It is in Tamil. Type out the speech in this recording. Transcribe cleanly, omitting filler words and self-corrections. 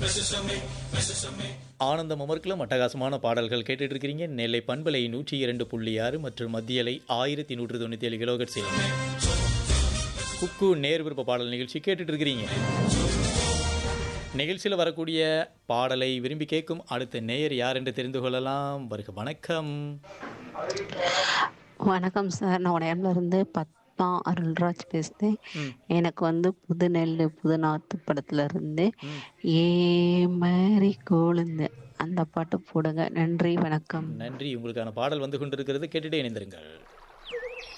ஆனந்தம் அமர்க்கலம் அட்டகாசமான பாடல்கள் கேட்டுட்டு இருக்கிறீங்க. நெல்லை பண்பலை 102.6 மற்றும் மத்தியலை 1197 கிலோஹெர்ட்ஸில் குக்கு நேர் விருப்ப பாடல் நிகழ்ச்சி கேட்டுட்டு இருக்கிறீங்க. நிகழ்ச்சியில் வரக்கூடிய பாடலை விரும்பி கேட்கும் அடுத்த நேயர் யார் என்று தெரிந்து கொள்ளலாம். வருக வணக்கம். வணக்கம் சார், நான் உடையாம்ல இருந்து பத்மா அருள்ராஜ் பேசுகிறேன். எனக்கு புது நெல் புது நாத்து படத்துல இருந்து ஏ மாதிரி கோளுந்து அந்த பாட்டு போடுங்க. நன்றி, வணக்கம். நன்றி. உங்களுக்கான பாடல் வந்து கொண்டிருக்கிறது, கேட்டுட்டே இணைந்திருங்கள்.